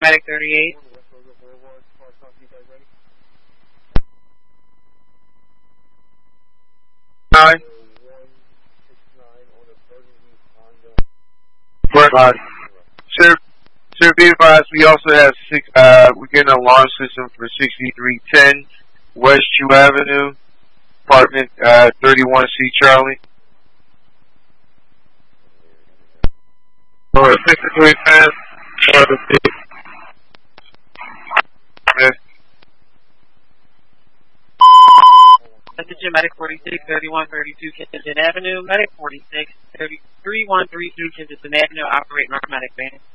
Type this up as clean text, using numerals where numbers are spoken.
Medic 38. Sir, be advised, we also have we're getting an alarm system for 6310 West Chew Avenue, apartment 31C Charlie. Or 6310. Yes. Attention, Medic 46, 3132 Kensington Avenue. Medic 46, 3132 Kensington Avenue. Operate Medic van.